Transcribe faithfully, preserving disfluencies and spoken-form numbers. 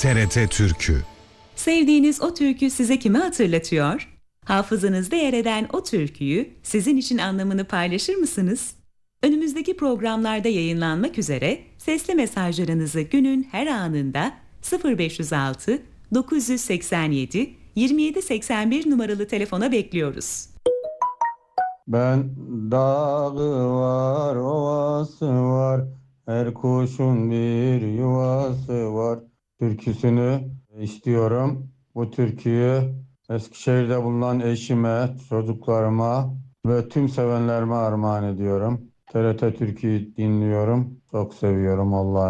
T R T Türkü. Sevdiğiniz o türkü size kimi hatırlatıyor? Hafızanızda yer eden o türküyü sizin için anlamını paylaşır mısınız? Önümüzdeki programlarda yayınlanmak üzere sesli mesajlarınızı günün her anında sıfır beş yüz altı dokuz yüz seksen yedi yirmi yedi seksen bir numaralı telefona bekliyoruz. Ben dağı var, ovası var, her kuşun bir yuvası var türküsünü istiyorum. Bu türküyü Eskişehir'de bulunan eşime, çocuklarıma ve tüm sevenlerime armağan ediyorum. T R T Türkü'yü dinliyorum. Çok seviyorum. Allah'a